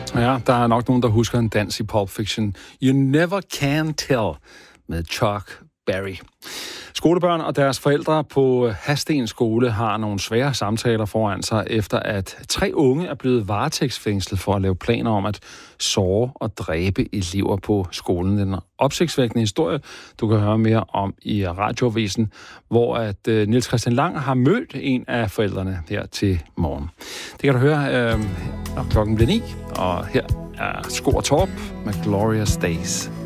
Ja, der er nok nogen, der husker en dans i Pulp Fiction. You Never Can Tell med Chuck Berry. Skolebørn og deres forældre på Hadsten skole har nogle svære samtaler foran sig, efter at 3 unge er blevet varetægtsfængslet for at lave planer om at såre og dræbe elever på skolen. Den opsigtsvækkende historie, du kan høre mere om i Radioavisen, hvor at Niels Christian Lang har mødt en af forældrene her til morgen. Det kan du høre, når klokken bliver 9, og her er Skor Torp med Glorious Days.